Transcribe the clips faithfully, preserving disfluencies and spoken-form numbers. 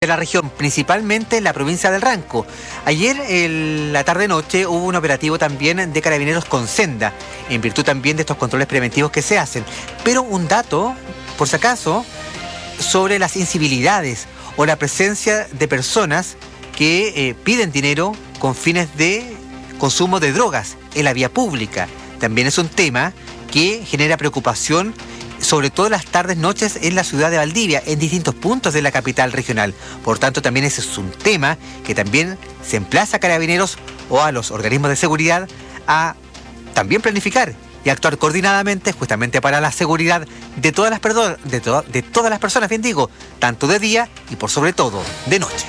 la región, principalmente en la provincia del Ranco. Ayer, en la tarde-noche, hubo un operativo también de Carabineros con Senda, en virtud también de estos controles preventivos que se hacen. Pero un dato, por si acaso, sobre las incivilidades o la presencia de personas que eh, piden dinero con fines de consumo de drogas en la vía pública. También es un tema que genera preocupación, sobre todo las tardes, noches en la ciudad de Valdivia, en distintos puntos de la capital regional. Por tanto, también ese es un tema que también se emplaza a Carabineros o a los organismos de seguridad a también planificar y actuar coordinadamente justamente para la seguridad de todas las, de to de todas las personas, bien digo, tanto de día y por sobre todo de noche.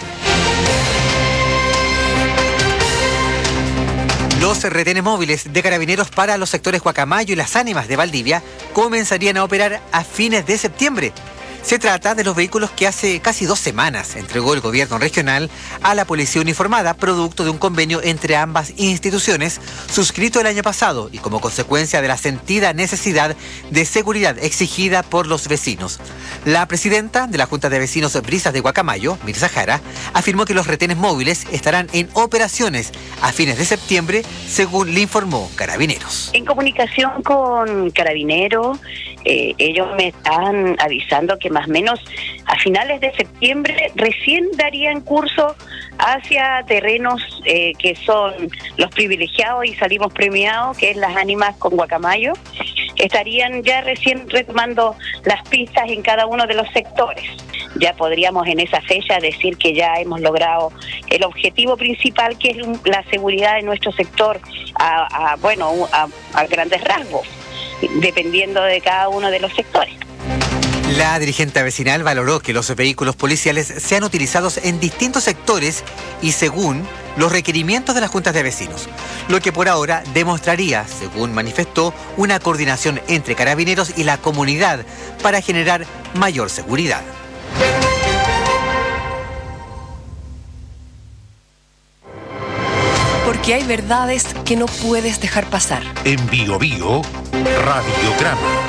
Los retenes móviles de Carabineros para los sectores Guacamayo y Las Ánimas de Valdivia comenzarían a operar a fines de septiembre. Se trata de los vehículos que hace casi dos semanas entregó el gobierno regional a la policía uniformada, producto de un convenio entre ambas instituciones suscrito el año pasado y como consecuencia de la sentida necesidad de seguridad exigida por los vecinos. La presidenta de la Junta de Vecinos Brisas de Guacamayo, Mirza Jara, afirmó que los retenes móviles estarán en operaciones a fines de septiembre, según le informó Carabineros. En comunicación con Carabineros, eh, ellos me están avisando que más o menos a finales de septiembre recién darían curso hacia terrenos eh, que son los privilegiados y salimos premiados, que es Las Ánimas con Guacamayo. Estarían ya recién retomando las pistas en cada uno de los sectores. Ya podríamos en esa fecha decir que ya hemos logrado el objetivo principal, que es la seguridad de nuestro sector a, a bueno, a, a grandes rasgos, dependiendo de cada uno de los sectores. La dirigente vecinal valoró que los vehículos policiales sean utilizados en distintos sectores y según los requerimientos de las juntas de vecinos, lo que por ahora demostraría, según manifestó, una coordinación entre Carabineros y la comunidad para generar mayor seguridad. Porque hay verdades que no puedes dejar pasar. En Bio Bio, Radiograma.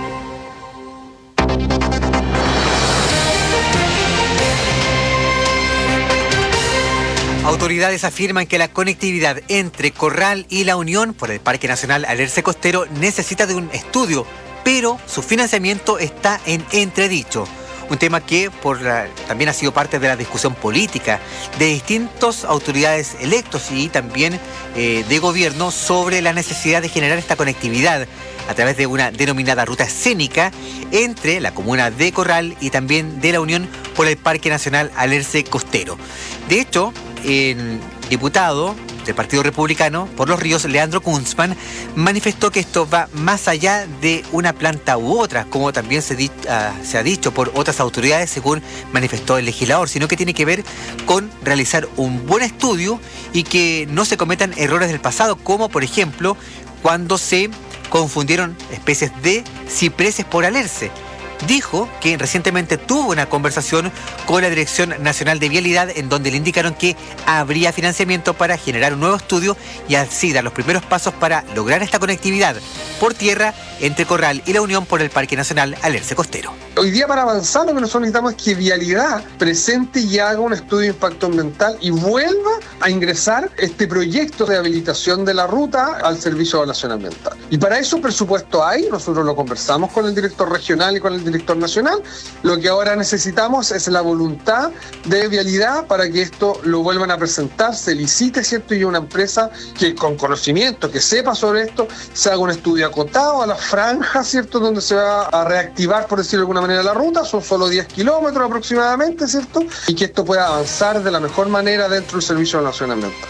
Autoridades afirman que la conectividad entre Corral y La Unión por el Parque Nacional Alerce Costero necesita de un estudio, pero su financiamiento está en entredicho. Un tema que por la, también ha sido parte de la discusión política de distintas autoridades electos y también eh, de gobierno sobre la necesidad de generar esta conectividad a través de una denominada ruta escénica entre la comuna de Corral y también de La Unión por el Parque Nacional Alerce Costero. De hecho, el diputado del Partido Republicano por Los Ríos, Leandro Kunzman, manifestó que esto va más allá de una planta u otra, como también se, di, uh, se ha dicho por otras autoridades, según manifestó el legislador, sino que tiene que ver con realizar un buen estudio y que no se cometan errores del pasado, como por ejemplo cuando se confundieron especies de cipreses por alerce. Dijo que recientemente tuvo una conversación con la Dirección Nacional de Vialidad en donde le indicaron que habría financiamiento para generar un nuevo estudio y así dar los primeros pasos para lograr esta conectividad por tierra entre Corral y La Unión por el Parque Nacional Alerce Costero. Hoy día para avanzar lo que nosotros necesitamos es que Vialidad presente y haga un estudio de impacto ambiental y vuelva a ingresar este proyecto de habilitación de la ruta al Servicio de Evaluación Ambiental. Y para eso presupuesto hay, nosotros lo conversamos con el director regional y con el director nacional. Lo que ahora necesitamos es la voluntad de Vialidad para que esto lo vuelvan a presentar, se licite, ¿cierto? Y una empresa que con conocimiento, que sepa sobre esto, se haga un estudio acotado a la franja, ¿cierto? Donde se va a reactivar, por decirlo de alguna manera, la ruta, son solo diez kilómetros aproximadamente, ¿cierto? Y que esto pueda avanzar de la mejor manera dentro del Servicio de Evaluación Ambiental.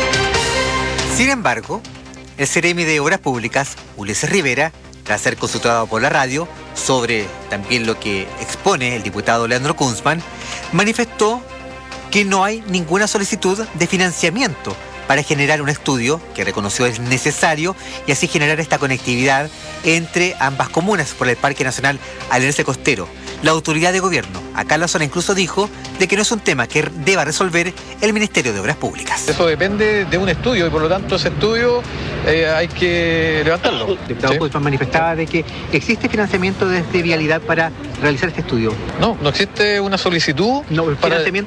Sin embargo, el Ceremi de Obras Públicas, Ulises Rivera, tras ser consultado por la radio sobre también lo que expone el diputado Leandro Kunzman, manifestó que no hay ninguna solicitud de financiamiento para generar un estudio que reconoció es necesario y así generar esta conectividad entre ambas comunas por el Parque Nacional Alerce Costero. La autoridad de gobierno, acá en la zona, incluso dijo de que no es un tema que deba resolver el Ministerio de Obras Públicas. Eso depende de un estudio y por lo tanto ese estudio eh, hay que levantarlo. El diputado ¿sí? Kunzman manifestaba de que existe financiamiento desde Vialidad para realizar este estudio. No, no existe una solicitud no, para,